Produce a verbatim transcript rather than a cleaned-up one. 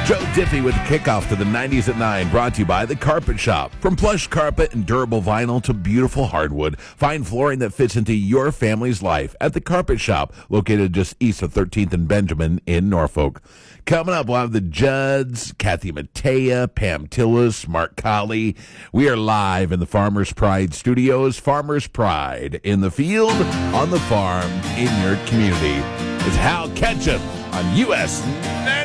Joe Diffie with the kickoff to the nineties at nine, brought to you by The Carpet Shop. From plush carpet and durable vinyl to beautiful hardwood, find flooring that fits into your family's life at The Carpet Shop, located just east of thirteenth and Benjamin in Norfolk. Coming up, we'll have the Judds, Kathy Matea, Pam Tillis, Mark Colley. We are live in the Farmers Pride Studios. Farmers Pride in the field, on the farm, in your community. It's Hal Ketchum on U S